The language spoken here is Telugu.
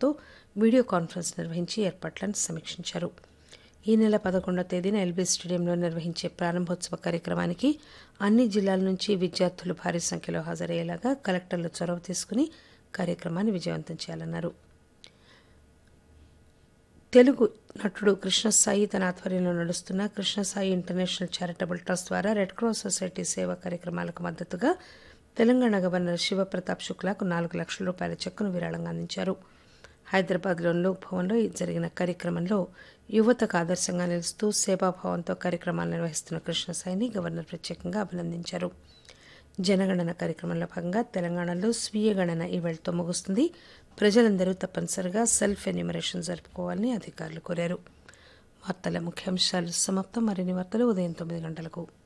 అధికారులతో వీడియో కాన్ఫరెన్స్ నిర్వహించి ఏర్పాట్లను సమీక్షించారు. ఈ నెల 11వ తేదీన ఎల్బీ స్టేడియంలో నిర్వహించే ప్రారంభోత్సవ కార్యక్రమానికి అన్ని జిల్లాల నుంచి విద్యార్థులు భారీ సంఖ్యలో హాజరయ్యేలాగా కలెక్టర్లు చొరవ తీసుకుని కార్యక్రమాన్ని విజయవంతం చేయాలన్నారు. తెలుగు నటుడు కృష్ణసాయి తన ఆధ్వర్యంలో నడుస్తున్న కృష్ణసాయి ఇంటర్నేషనల్ చారిటబుల్ ట్రస్ట్ ద్వారా రెడ్ క్రాస్ సొసైటీ సేవా కార్యక్రమాలకు మద్దతుగా తెలంగాణ గవర్నర్ శివప్రతాప్ శుక్లాకు 4 లక్షల రూపాయల చెక్కును విరాళంగా అందించారు. హైదరాబాద్లోని లోక్ భవన్లో జరిగిన కార్యక్రమంలో యువతకు ఆదర్శంగా నిలుస్తూ సేవాభావంతో కార్యక్రమాలు నిర్వహిస్తున్న కృష్ణసాయిని గవర్నర్ ప్రత్యేకంగా అభినందించారు. జనగణన కార్యక్రమంలో భాగంగా తెలంగాణలో స్వీయ గణన ఈవేళతో ముగుస్తుంది. ప్రజలందరూ తప్పనిసరిగా సెల్ఫ్ ఎన్యూమరేషన్ జరుపుకోవాలని అధికారులు కోరారు. వార్తల ముఖ్యాంశాలు సమాప్తం. మరిన్ని వార్తలు ఉదయం 9 గంటలకు.